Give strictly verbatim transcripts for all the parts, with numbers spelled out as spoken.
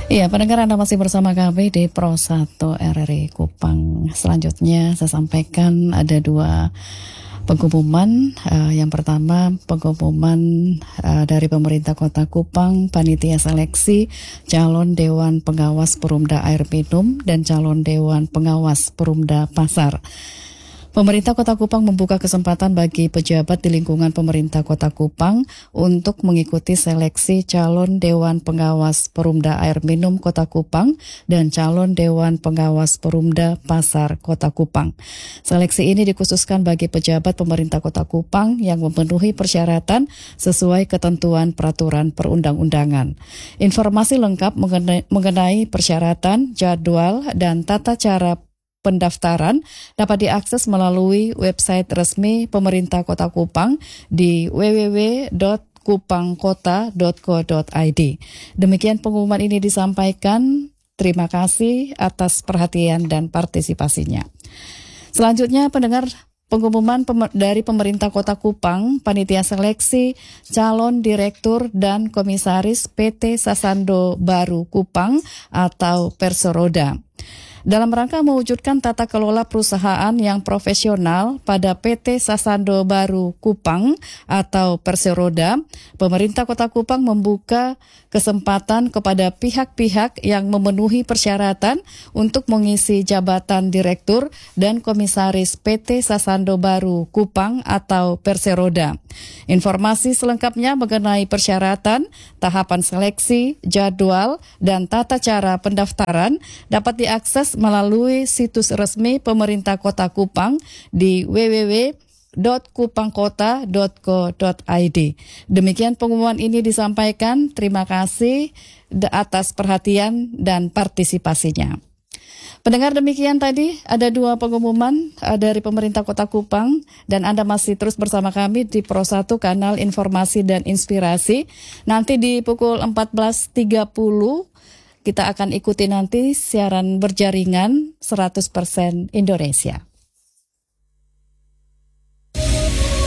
Iya, pendengar Anda masih bersama kami di Pro satu R R I Kupang. Selanjutnya saya sampaikan ada dua pengumuman. Uh, yang pertama pengumuman uh, dari pemerintah Kota Kupang, panitia seleksi calon Dewan Pengawas Perumda Air Minum dan calon Dewan Pengawas Perumda Pasar. Pemerintah Kota Kupang membuka kesempatan bagi pejabat di lingkungan pemerintah Kota Kupang untuk mengikuti seleksi calon Dewan Pengawas Perumda Air Minum Kota Kupang dan calon Dewan Pengawas Perumda Pasar Kota Kupang. Seleksi ini dikhususkan bagi pejabat pemerintah Kota Kupang yang memenuhi persyaratan sesuai ketentuan peraturan perundang-undangan. Informasi lengkap mengenai, mengenai persyaratan, jadwal, dan tata cara pendaftaran dapat diakses melalui website resmi pemerintah Kota Kupang di w w w dot kupang kota dot co dot i d. Demikian pengumuman ini disampaikan. Terima kasih atas perhatian dan partisipasinya. Selanjutnya, pendengar, pengumuman pem- dari pemerintah Kota Kupang, panitia seleksi calon direktur dan komisaris P T Sasando Baru Kupang atau Perseroda. Dalam rangka mewujudkan tata kelola perusahaan yang profesional pada P T Sasando Baru Kupang atau Perseroda, pemerintah Kota Kupang membuka kesempatan kepada pihak-pihak yang memenuhi persyaratan untuk mengisi jabatan direktur dan komisaris P T Sasando Baru Kupang atau Perseroda. Informasi selengkapnya mengenai persyaratan, tahapan seleksi, jadwal, dan tata cara pendaftaran dapat diakses melalui situs resmi pemerintah Kota Kupang di w w w dot kupang kota dot co dot i d. Demikian pengumuman ini disampaikan. Terima kasih atas perhatian dan partisipasinya. Pendengar, demikian tadi ada dua pengumuman dari pemerintah Kota Kupang dan Anda masih terus bersama kami di Pro satu Kanal Informasi dan Inspirasi. Nanti di pukul empat belas tiga puluh kita akan ikuti nanti siaran berjaringan seratus persen Indonesia.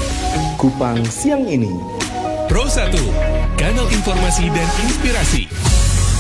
Kupang siang ini. Pro satu, Kanal Informasi dan Inspirasi.